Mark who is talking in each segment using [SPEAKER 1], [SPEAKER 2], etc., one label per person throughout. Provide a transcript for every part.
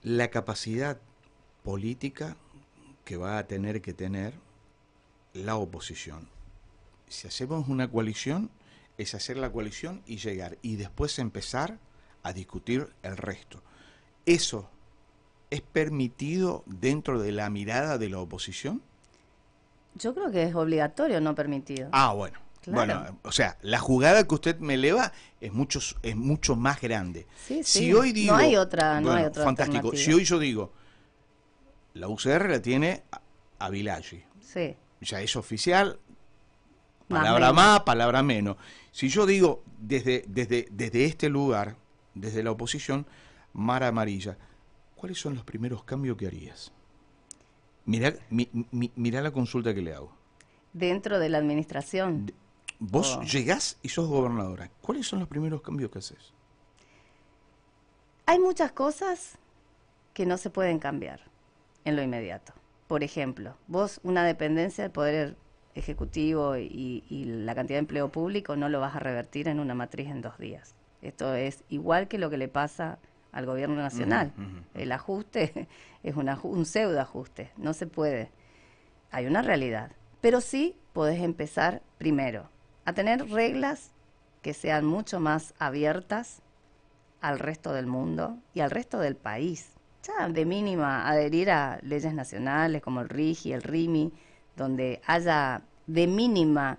[SPEAKER 1] la capacidad política que va a tener que tener la oposición. Si hacemos una coalición, es hacer la coalición y llegar, y después empezar a discutir el resto. ¿Eso es permitido dentro de la mirada de la oposición?
[SPEAKER 2] Yo creo que es obligatorio, no permitido.
[SPEAKER 1] Ah, bueno.
[SPEAKER 2] Claro.
[SPEAKER 1] Bueno, o sea, la jugada que usted me eleva es mucho más grande.
[SPEAKER 2] Sí,
[SPEAKER 1] Si
[SPEAKER 2] sí.
[SPEAKER 1] hoy digo,
[SPEAKER 2] no hay otra
[SPEAKER 1] fantástico.
[SPEAKER 2] alternativa.
[SPEAKER 1] Si hoy yo digo, la UCR la tiene a Vilaggi.
[SPEAKER 2] Sí.
[SPEAKER 1] Ya es oficial,
[SPEAKER 2] Más
[SPEAKER 1] palabra
[SPEAKER 2] menos.
[SPEAKER 1] más, palabra menos. Si yo digo desde este lugar, desde la oposición, Mar Amarilla, ¿cuáles son los primeros cambios que harías? Mirá la consulta que le hago.
[SPEAKER 2] Dentro de la administración.
[SPEAKER 1] Vos llegás y sos gobernadora. ¿Cuáles son los primeros cambios que haces?
[SPEAKER 2] Hay muchas cosas que no se pueden cambiar en lo inmediato. Por ejemplo, vos una dependencia del Poder Ejecutivo y la cantidad de empleo público no lo vas a revertir en una matriz en 2 días. Esto es igual que lo que le pasa al gobierno nacional. El ajuste es un pseudo ajuste, no se puede. Hay una realidad, pero sí podés empezar primero a tener reglas que sean mucho más abiertas al resto del mundo y al resto del país. Ya de mínima adherir a leyes nacionales como el RIGI, el RIMI, donde haya de mínima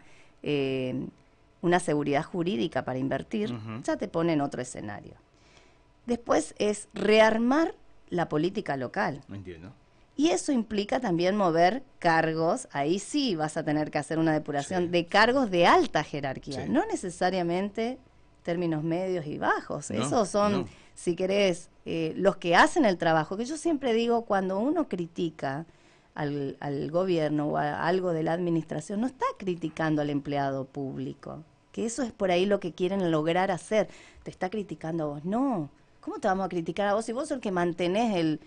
[SPEAKER 2] una seguridad jurídica para invertir, ya te pone en otro escenario. Después es rearmar la política local.
[SPEAKER 1] Entiendo.
[SPEAKER 2] Y eso implica también mover cargos, ahí sí vas a tener que hacer una depuración de cargos de alta jerarquía, no necesariamente términos medios y bajos, esos son, si querés, los que hacen el trabajo, que yo siempre digo, cuando uno critica al gobierno o a algo de la administración, no está criticando al empleado público, que eso es por ahí lo que quieren lograr hacer, te está criticando a vos, no, ¿cómo te vamos a criticar a vos si vos sos el que mantenés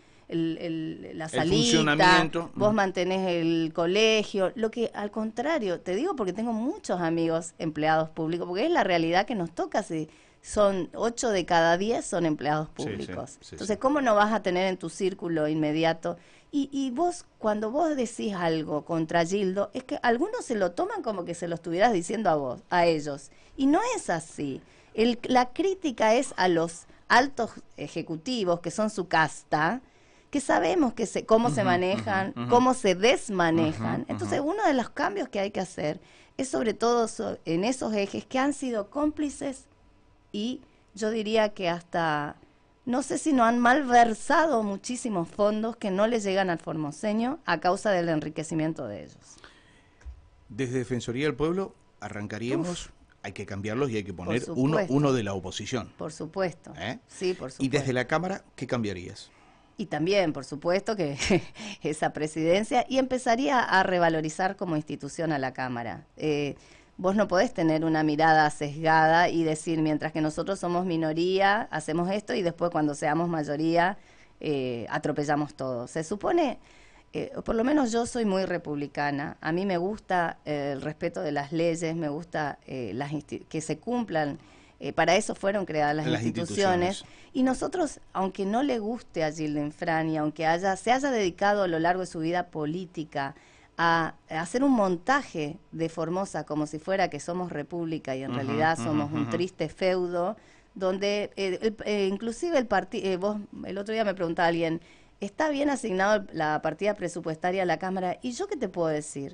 [SPEAKER 2] la salita, vos mantenés el colegio, lo que al contrario, te digo porque tengo muchos amigos empleados públicos, porque es la realidad que nos toca, si son 8 de cada 10 son empleados públicos. Entonces, ¿cómo no vas a tener en tu círculo inmediato? Y vos, cuando vos decís algo contra Gildo, es que algunos se lo toman como que se lo estuvieras diciendo a vos, a ellos, y no es así. La crítica es a los altos ejecutivos, que son su casta, que sabemos cómo se manejan, cómo se desmanejan. Entonces, uno de los cambios que hay que hacer es sobre todo en esos ejes que han sido cómplices y yo diría que hasta, no sé si no han malversado muchísimos fondos que no les llegan al formoseño a causa del enriquecimiento de ellos.
[SPEAKER 1] Desde Defensoría del Pueblo arrancaríamos, hay que cambiarlos y hay que poner uno de la oposición.
[SPEAKER 2] Por supuesto. Sí, por supuesto.
[SPEAKER 1] Y desde la Cámara, ¿qué cambiarías?
[SPEAKER 2] Y también, por supuesto, que esa presidencia, y empezaría a revalorizar como institución a la Cámara. Vos no podés tener una mirada sesgada y decir, mientras que nosotros somos minoría, hacemos esto, y después cuando seamos mayoría, atropellamos todo. Se supone, por lo menos yo soy muy republicana, a mí me gusta el respeto de las leyes, me gusta que se cumplan. Para eso fueron creadas las instituciones. Y nosotros, aunque no le guste a Gildo Infran y aunque se haya dedicado a lo largo de su vida política a hacer un montaje de Formosa como si fuera que somos república y en realidad somos un triste feudo, donde inclusive vos el otro día me preguntaba alguien, ¿está bien asignado la partida presupuestaria a la Cámara? ¿Y yo qué te puedo decir?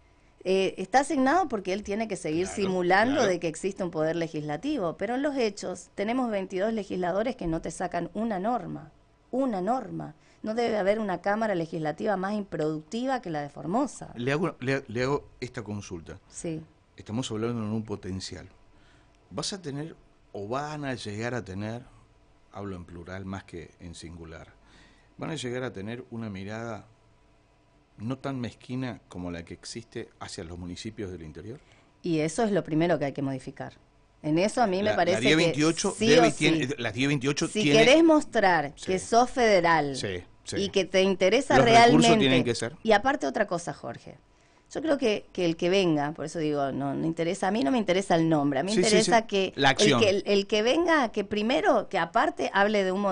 [SPEAKER 2] Está asignado porque él tiene que seguir simulando de que existe un poder legislativo, pero en los hechos tenemos 22 legisladores que no te sacan una norma. No debe haber una Cámara Legislativa más improductiva que la de Formosa.
[SPEAKER 1] Le hago esta consulta.
[SPEAKER 2] Sí.
[SPEAKER 1] Estamos hablando en un potencial. ¿Vas a tener o van a llegar a tener, hablo en plural más que en singular, van a llegar a tener una mirada no tan mezquina como la que existe hacia los municipios del interior?
[SPEAKER 2] Y eso es lo primero que hay que modificar. En eso a mí me parece
[SPEAKER 1] la 1028
[SPEAKER 2] que sí o sí,
[SPEAKER 1] la 1028
[SPEAKER 2] si querés mostrar que sos federal y que te interesa
[SPEAKER 1] los
[SPEAKER 2] realmente,
[SPEAKER 1] recursos tienen que ser.
[SPEAKER 2] Y aparte otra cosa, Jorge, yo creo que el que venga, por eso digo, no interesa, a mí no me interesa el nombre, a mí me interesa que
[SPEAKER 1] la acción.
[SPEAKER 2] El que venga, que primero, que aparte hable de un